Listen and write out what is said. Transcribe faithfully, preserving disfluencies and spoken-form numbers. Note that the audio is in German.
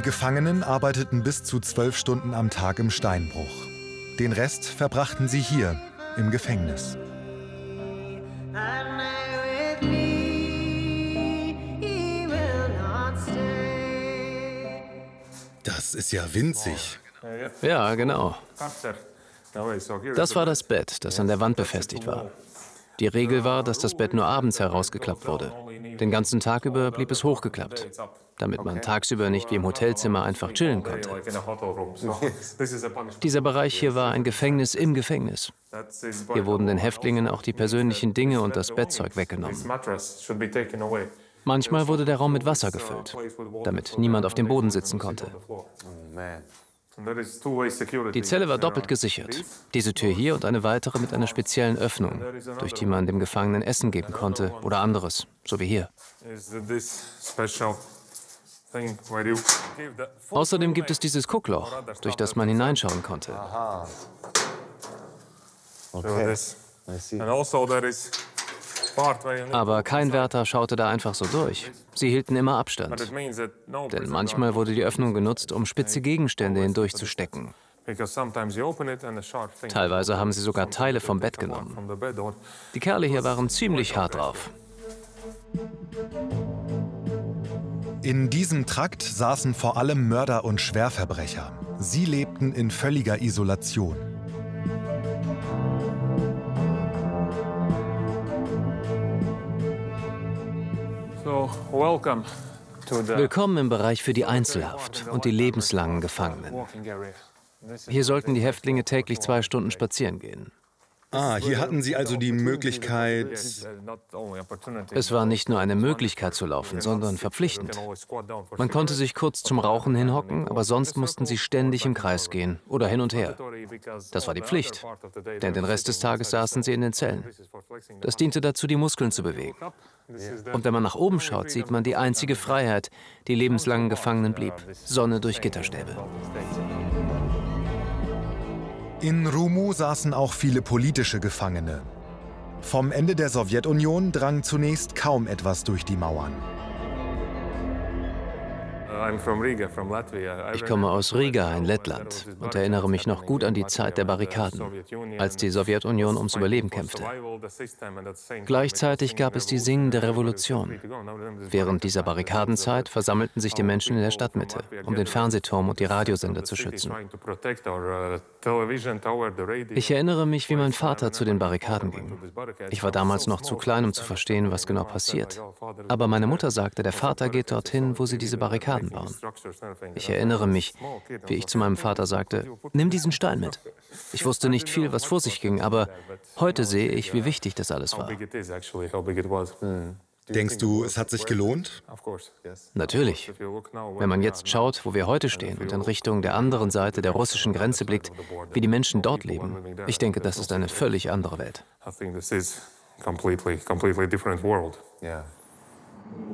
Die Gefangenen arbeiteten bis zu zwölf Stunden am Tag im Steinbruch. Den Rest verbrachten sie hier, im Gefängnis. Das ist ja winzig. Ja, genau. Das war das Bett, das an der Wand befestigt war. Die Regel war, dass das Bett nur abends herausgeklappt wurde. Den ganzen Tag über blieb es hochgeklappt, damit man tagsüber nicht wie im Hotelzimmer einfach chillen konnte. Dieser Bereich hier war ein Gefängnis im Gefängnis. Hier wurden den Häftlingen auch die persönlichen Dinge und das Bettzeug weggenommen. Manchmal wurde der Raum mit Wasser gefüllt, damit niemand auf dem Boden sitzen konnte. Die Zelle war doppelt gesichert. Diese Tür hier und eine weitere mit einer speziellen Öffnung, durch die man dem Gefangenen Essen geben konnte oder anderes, so wie hier. Außerdem gibt es dieses Guckloch, durch das man hineinschauen konnte. Aber kein Wärter schaute da einfach so durch. Sie hielten immer Abstand. Denn manchmal wurde die Öffnung genutzt, um spitze Gegenstände hindurchzustecken. Teilweise haben sie sogar Teile vom Bett genommen. Die Kerle hier waren ziemlich hart drauf. In diesem Trakt saßen vor allem Mörder und Schwerverbrecher. Sie lebten in völliger Isolation. Willkommen im Bereich für die Einzelhaft und die lebenslangen Gefangenen. Hier sollten die Häftlinge täglich zwei Stunden spazieren gehen. Ah, hier hatten Sie also die Möglichkeit... Es war nicht nur eine Möglichkeit zu laufen, sondern verpflichtend. Man konnte sich kurz zum Rauchen hinhocken, aber sonst mussten sie ständig im Kreis gehen oder hin und her. Das war die Pflicht, denn den Rest des Tages saßen sie in den Zellen. Das diente dazu, die Muskeln zu bewegen. Und wenn man nach oben schaut, sieht man die einzige Freiheit, die lebenslangen Gefangenen blieb: Sonne durch Gitterstäbe. In Rumu saßen auch viele politische Gefangene. Vom Ende der Sowjetunion drang zunächst kaum etwas durch die Mauern. Ich komme aus Riga in Lettland und erinnere mich noch gut an die Zeit der Barrikaden, als die Sowjetunion ums Überleben kämpfte. Gleichzeitig gab es die singende Revolution. Während dieser Barrikadenzeit versammelten sich die Menschen in der Stadtmitte, um den Fernsehturm und die Radiosender zu schützen. Ich erinnere mich, wie mein Vater zu den Barrikaden ging. Ich war damals noch zu klein, um zu verstehen, was genau passiert. Aber meine Mutter sagte, der Vater geht dorthin, wo sie diese Barrikaden bauen. Ich erinnere mich, wie ich zu meinem Vater sagte: Nimm diesen Stein mit. Ich wusste nicht viel, was vor sich ging, aber heute sehe ich, wie wichtig das alles war. Denkst du, es hat sich gelohnt? Natürlich. Wenn man jetzt schaut, wo wir heute stehen und in Richtung der anderen Seite der russischen Grenze blickt, wie die Menschen dort leben, ich denke, das ist eine völlig andere Welt. completely, completely different world. Yeah.